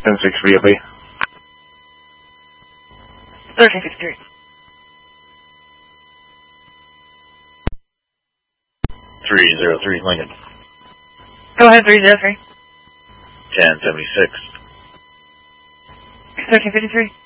10-6 VOP. 1353. 303 Lincoln. Go ahead, 303. 1076. 1353.